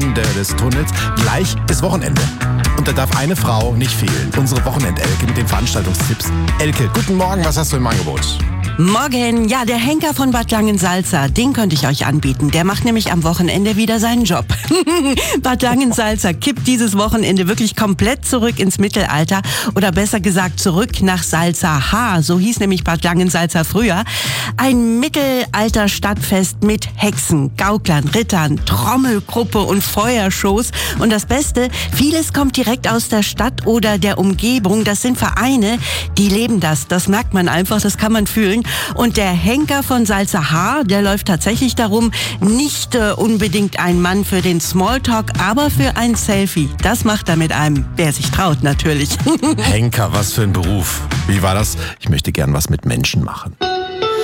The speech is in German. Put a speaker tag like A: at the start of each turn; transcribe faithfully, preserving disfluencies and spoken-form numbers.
A: Ende des Tunnels. Gleich ist Wochenende. Und da darf eine Frau nicht fehlen. Unsere Wochenend-Elke mit den Veranstaltungstipps. Elke, guten Morgen, was hast du im Angebot?
B: Morgen, ja, der Henker von Bad Langensalza, den könnte ich euch anbieten. Der macht nämlich am Wochenende wieder seinen Job. Bad Langensalza kippt dieses Wochenende wirklich komplett zurück ins Mittelalter oder besser gesagt zurück nach Salzach. So hieß nämlich Bad Langensalza früher. Ein Mittelalter-Stadtfest mit Hexen, Gauklern, Rittern, Trommelgruppe und Feuershows. Und das Beste, vieles kommt direkt aus der Stadt oder der Umgebung. Das sind Vereine, die leben das. Das merkt man einfach, das kann man fühlen. Und der Henker von Salzach, der läuft tatsächlich darum, nicht äh, unbedingt ein Mann für den Smalltalk, aber für ein Selfie. Das macht er mit einem, wer sich traut natürlich.
A: Henker, was für ein Beruf. Wie war das? Ich möchte gern was mit Menschen machen.